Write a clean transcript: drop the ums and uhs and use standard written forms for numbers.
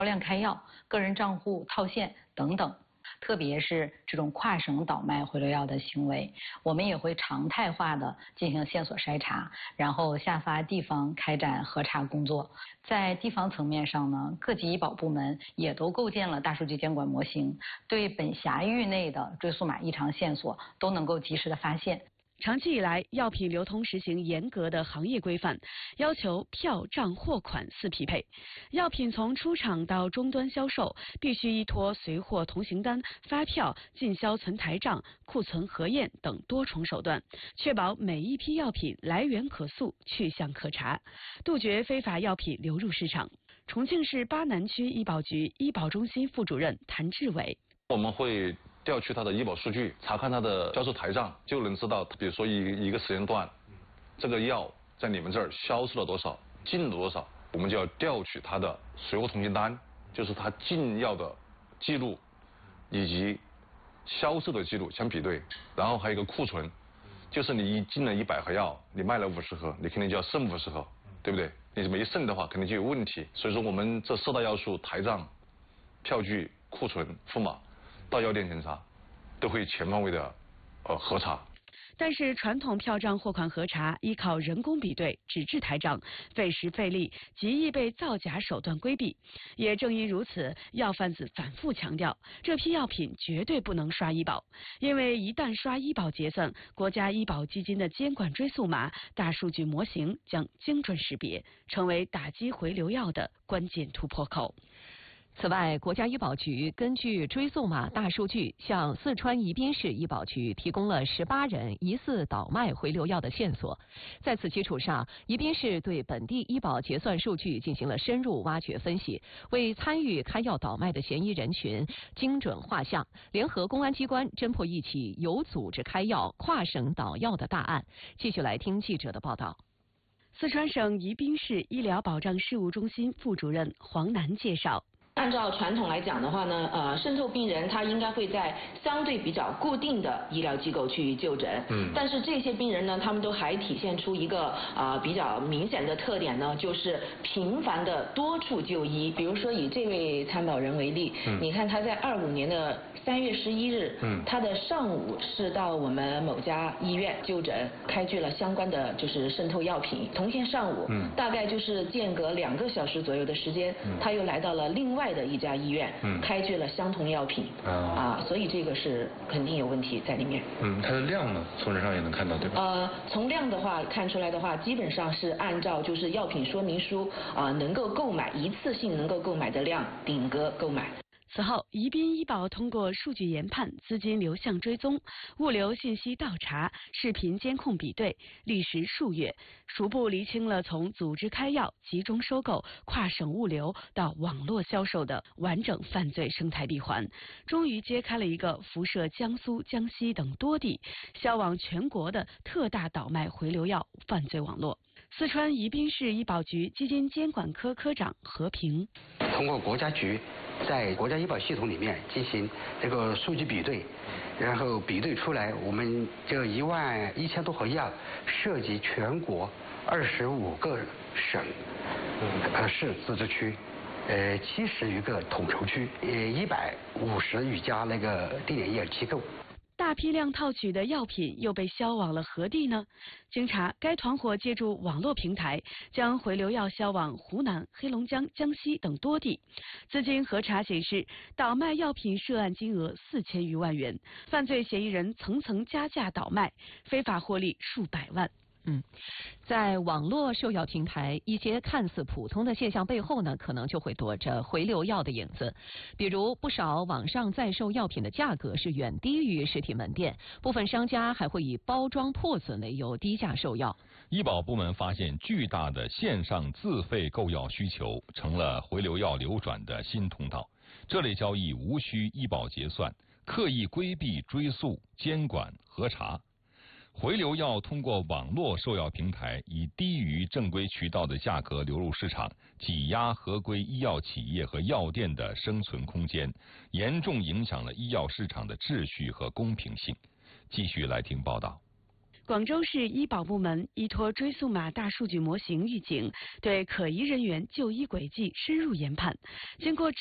量开药、个人账户套现等等。特别是这种跨省倒卖回流药的行为，我们也会常态化的进行线索筛查，然后下发地方开展核查工作。在地方层面上呢，各级医保部门也都构建了大数据监管模型，对本辖域内的追溯码异常线索都能够及时的发现。 长期以来，药品流通实行严格的行业规范，要求票、账、货款4匹配。药品从出厂到终端销售，必须依托随货同行单、发票、进销存台账、库存核验等多重手段，确保每一批药品来源可溯、去向可查，杜绝非法药品流入市场。重庆市巴南区医保局医保中心副主任谭志伟： 我们会调取他的医保数据，查看他的销售台账，就能知道，比如说一个时间段，这个药在你们这儿销售了多少，进了多少，我们就要调取他的随货同行单，就是他进药的记录以及销售的记录相比对，然后还有一个库存，就是你进了100盒药，你卖了50盒，你肯定就要剩50盒，对不对？你没剩的话，肯定就有问题。所以说，我们这4大要素：台账、票据、库存、付码。到药店检查，都会全方位的核查。 但是传统票账货款核查依靠人工比对、纸质台账，费时费力，极易被造假手段规避。也正因如此，药贩子反复强调，这批药品绝对不能刷医保，因为一旦刷医保结算，国家医保基金的监管追溯码、大数据模型将精准识别，成为打击回流药的关键突破口。 此外，国家医保局根据追溯码大数据，向四川宜宾市医保局提供了18人疑似倒卖回流药的线索。在此基础上，宜宾市对本地医保结算数据进行了深入挖掘分析，为参与开药倒卖的嫌疑人群精准画像，联合公安机关侦破一起有组织开药、跨省倒药的大案。继续来听记者的报道。 四川省宜宾市医疗保障事务中心副主任黄楠介绍。 按照传统来讲的话呢，渗透病人他应该会在相对比较固定的医疗机构去就诊，但是这些病人呢，他们都还体现出一个比较明显的特点呢，就是频繁的多处就医。比如说以这位参保人为例，你看他在25年的3月11日，他的上午是到我们某家医院就诊，开具了相关的就是渗透药品。同天上午，大概就是间隔2个小时左右的时间，他又来到了另外的一家医院，开具了相同药品，所以这个是肯定有问题在里面。 它的量呢，从这上也能看到，对吧？ 从量的话看出来的话，基本上是按照就是药品说明书能够购买一次性能够购买的量顶格购买。 此后，宜宾医保通过数据研判、资金流向追踪、物流信息倒查、视频监控比对，历时数月，逐步厘清了从组织开药、集中收购、跨省物流到网络销售的完整犯罪生态闭环，终于揭开了一个辐射江苏、江西等多地、销往全国的特大倒卖回流药犯罪网络。四川宜宾市医保局基金监管科科长何平： 通过国家局在国家医保系统里面进行这个数据比对，然后比对出来，我们这11000多盒药涉及全国25个省、市自治区，70余个统筹区，150余家那个地点业机构。 大批量套取的药品又被销往了何地呢？经查，该团伙借助网络平台，将回流药销往湖南、黑龙江、江西等多地。资金核查显示，倒卖药品涉案金额4000余万元，犯罪嫌疑人层层加价倒卖，非法获利数百万。 在网络售药平台，一些看似普通的现象背后呢，可能就会躲着回流药的影子。比如，不少网上在售药品的价格是远低于实体门店，部分商家还会以包装破损为由低价售药。 医保部门发现，巨大的线上自费购药需求成了回流药流转的新通道。这类交易无需医保结算，刻意规避追溯、监管、核查。回流药通过网络售药平台以低于正规渠道的价格流入市场，挤压合规医药企业和药店的生存空间，严重影响了医药市场的秩序和公平性。继续来听报道。 广州市医保部门依托追溯码大数据模型预警，对可疑人员就医轨迹深入研判，经过